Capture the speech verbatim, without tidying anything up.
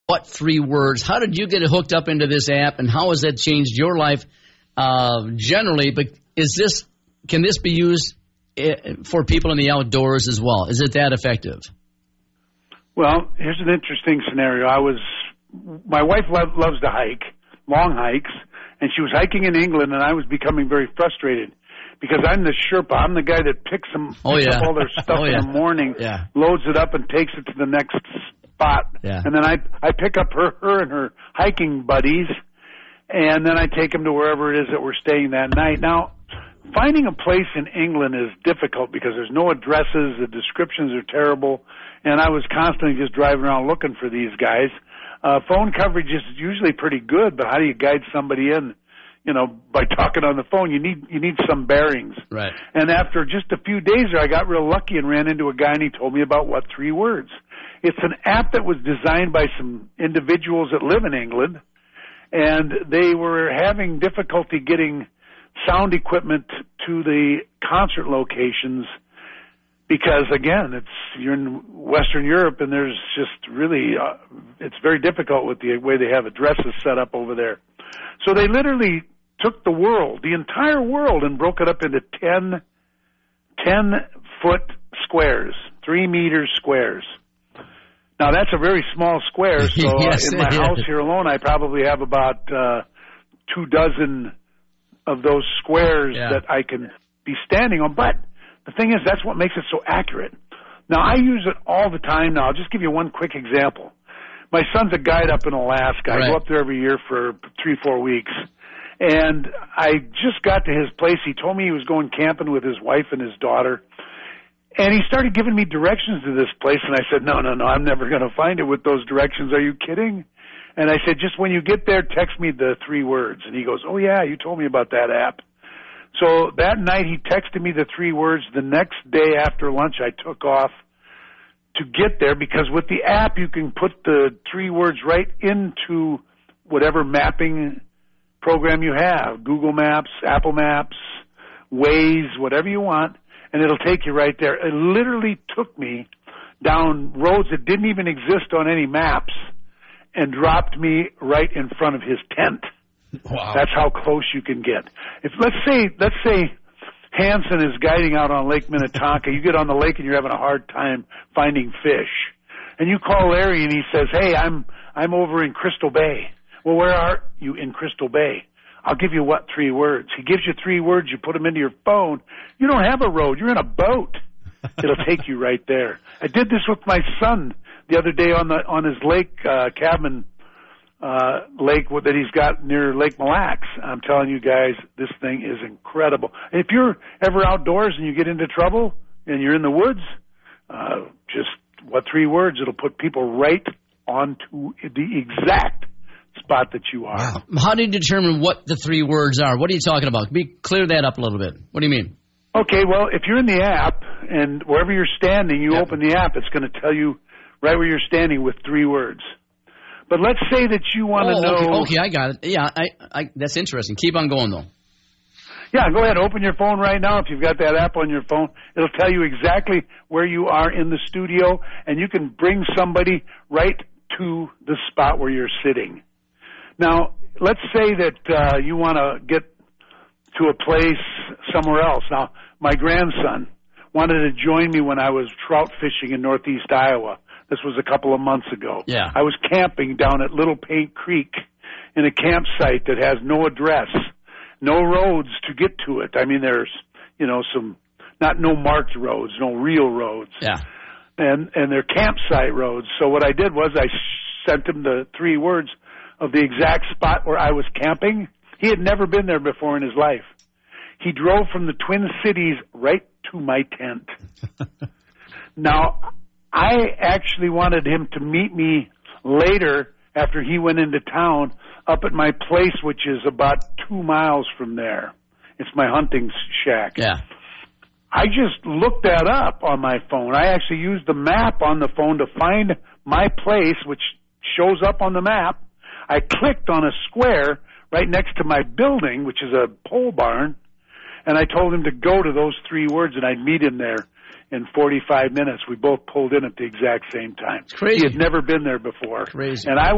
What three words? How did you get hooked up into this app, and how has that changed your life uh, generally? But is this can this be used for people in the outdoors as well? Is it that effective? Well, here's an interesting scenario. I was my wife lo- loves to hike, long hikes, and she was hiking in England, and I was becoming very frustrated because I'm the Sherpa. I'm the guy that picks them oh, picks yeah. up all their stuff oh, in yeah. the morning, yeah. loads it up, and takes it to the next spot. Yeah. And then I I pick up her her and her hiking buddies, and then I take them to wherever it is that we're staying that night. Now, finding a place in England is difficult because there's no addresses, the descriptions are terrible, and I was constantly just driving around looking for these guys. Uh, phone coverage is usually pretty good, but how do you guide somebody in? You know, by talking on the phone, you need you need some bearings. Right. And after just a few days there, I got real lucky and ran into a guy, and he told me about What Three Words. It's an app that was designed by some individuals that live in England, and they were having difficulty getting sound equipment to the concert locations because, again, it's you're in Western Europe, and there's just really uh, it's very difficult with the way they have addresses set up over there. So they literally took the world, the entire world, and broke it up into ten, ten-foot squares, three-meter squares. Now, that's a very small square, so yes, in my yeah. house here alone, I probably have about uh, two dozen of those squares yeah. that I can be standing on. But the thing is, that's what makes it so accurate. Now, I use it all the time now. I'll just give you one quick example. My son's a guide up in Alaska. Right. I go up there every year for three, four weeks. And I just got to his place. He told me he was going camping with his wife and his daughter. And he started giving me directions to this place. And I said, no, no, no, I'm never going to find it with those directions. Are you kidding? And I said, just when you get there, text me the three words. And he goes, oh, yeah, you told me about that app. So that night he texted me the three words. The next day after lunch, I took off to get there because with the app, you can put the three words right into whatever mapping program you have, Google Maps, Apple Maps, Waze, whatever you want, and it'll take you right there. It literally took me down roads that didn't even exist on any maps and dropped me right in front of his tent. Wow. That's how close you can get. If let's say let's say Hanson is guiding out on Lake Minnetonka, you get on the lake and you're having a hard time finding fish. And you call Larry and he says, "Hey, I'm I'm over in Crystal Bay." Well, where are you in Crystal Bay? I'll give you what three words. He gives you three words, you put them into your phone. You don't have a road, you're in a boat. It'll take you right there. I did this with my son the other day on the on his lake uh, cabin uh, lake that he's got near Lake Mille Lacs. I'm telling you guys, this thing is incredible. And if you're ever outdoors and you get into trouble and you're in the woods, uh, just what three words? It'll put people right onto the exact spot that you are. Wow. How do you determine what the three words are? What are you talking about? Be clear that up a little bit. What do you mean? Okay, well, if you're in the app and wherever you're standing, you yep. open the app, it's going to tell you right where you're standing with three words. But let's say that you want to oh, know. Okay, okay, I got it. Yeah, I, I, that's interesting. Keep on going, though. Yeah, go ahead. Open your phone right now. If you've got that app on your phone, it'll tell you exactly where you are in the studio, and you can bring somebody right to the spot where you're sitting. Now, let's say that uh, you want to get to a place somewhere else. Now, my grandson wanted to join me when I was trout fishing in northeast Iowa. This was a couple of months ago. Yeah. I was camping down at Little Paint Creek in a campsite that has no address, no roads to get to it. I mean, there's, you know, some, not no marked roads, no real roads. Yeah. And, and they're campsite roads. So what I did was I sent him the three words of the exact spot where I was camping. He had never been there before in his life. He drove from the Twin Cities right to my tent. Now, I actually wanted him to meet me later after he went into town up at my place, which is about two miles from there. It's my hunting shack. Yeah. I just looked that up on my phone. I actually used the map on the phone to find my place, which shows up on the map. I clicked on a square right next to my building, which is a pole barn, and I told him to go to those three words, and I'd meet him there in forty-five minutes. We both pulled in at the exact same time. It's crazy. He had never been there before. Crazy. And I